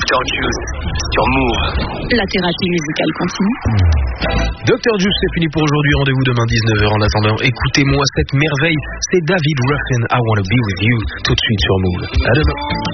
Dr Juice sur Move. La thérapie musicale continue. Dr Juice, c'est fini pour aujourd'hui. Rendez-vous demain 19h. En attendant, écoutez-moi cette merveille. C'est David Ruffin, I Wanna Be With You, tout de suite sur Move. À demain.